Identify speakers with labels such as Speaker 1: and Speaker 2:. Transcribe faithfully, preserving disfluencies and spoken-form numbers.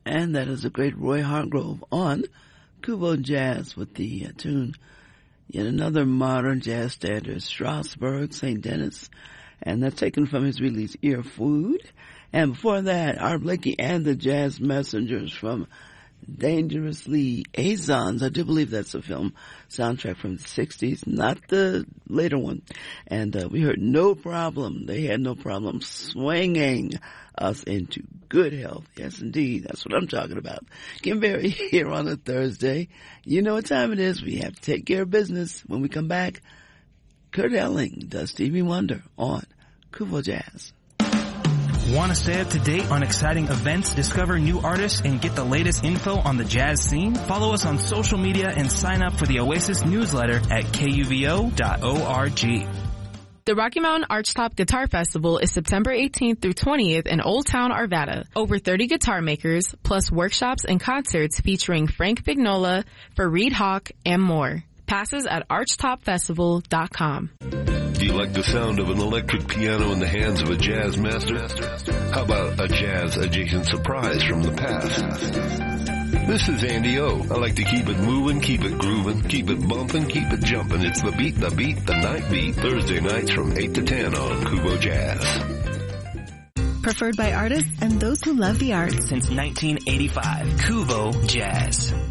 Speaker 1: And that is a great Roy Hargrove on Kubo Jazz with the uh, tune, yet another modern jazz standard, Strasbourg, Saint Denis. And that's taken from his release, Ear Food. And before that, Art Blakey and the Jazz Messengers from Dangerous Liaisons. I do believe that's a film soundtrack from the sixties, not the later one. And uh, we heard No Problem. They had no problem swinging us into good health. Yes, indeed. That's what I'm talking about. Kim Berry here on a Thursday. You know what time it is. We have to take care of business. When we come back, Kurt Elling does Stevie Wonder on Kubo Jazz.
Speaker 2: Want to stay up to date on exciting events, discover new artists, and get the latest info on the jazz scene? Follow us on social media and sign up for the Oasis newsletter at K U V O dot org.
Speaker 3: The Rocky Mountain Archtop Guitar Festival is September eighteenth through twentieth in Old Town, Arvada. Over thirty guitar makers, plus workshops and concerts featuring Frank Vignola, Fareed Hawk, and more. Passes at archtop festival dot com.
Speaker 4: Do you like the sound of an electric piano in the hands of a jazz master? How about a jazz-adjacent surprise from the past? This is Andy O. I like to keep it moving, keep it grooving, keep it bumping, keep it jumping. It's the beat, the beat, the night beat. Thursday nights from eight to ten on Kubo Jazz.
Speaker 5: Preferred by artists and those who love the arts.
Speaker 2: Since nineteen eighty-five, Kubo Jazz.